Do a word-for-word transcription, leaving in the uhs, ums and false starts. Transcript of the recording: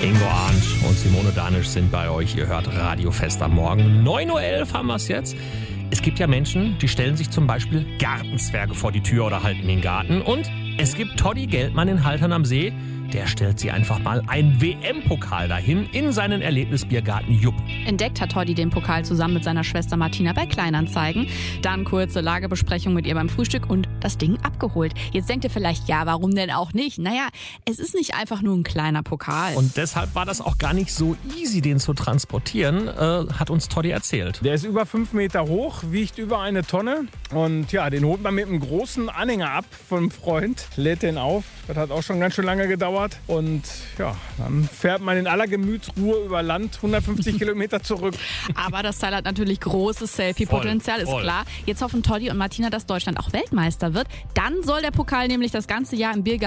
Ingo Arndt und Simone Danisch sind bei euch. Ihr hört Radio Fest am Morgen. neun Uhr elf haben wir es jetzt. Es gibt ja Menschen, die stellen sich zum Beispiel Gartenzwerge vor die Tür oder halt in den Garten. Und es gibt Toddy Geldmann in Haltern am See. Der stellt sie einfach mal einen W M-Pokal dahin in seinen Erlebnisbiergarten Jupp. Entdeckt hat Toddy den Pokal zusammen mit seiner Schwester Martina bei Kleinanzeigen. Dann kurze Lagebesprechung mit ihr beim Frühstück und das Ding abgeholt. Jetzt denkt ihr vielleicht, ja, warum denn auch nicht? Naja, es ist nicht einfach nur ein kleiner Pokal. Und deshalb war das auch gar nicht so easy, den zu transportieren, äh, hat uns Toddy erzählt. Der ist über fünf Meter hoch, wiegt über eine Tonne. Und ja, den holt man mit einem großen Anhänger ab von einem Freund, lädt den auf. Das hat auch schon ganz schön lange gedauert. Und ja, dann fährt man in aller Gemütsruhe über Land hundertfünfzig Kilometer zurück. Aber das Teil hat natürlich großes Selfie-Potenzial, ist klar. Jetzt hoffen Toddy und Martina, dass Deutschland auch Weltmeister wird. Dann soll der Pokal nämlich das ganze Jahr im Biergarten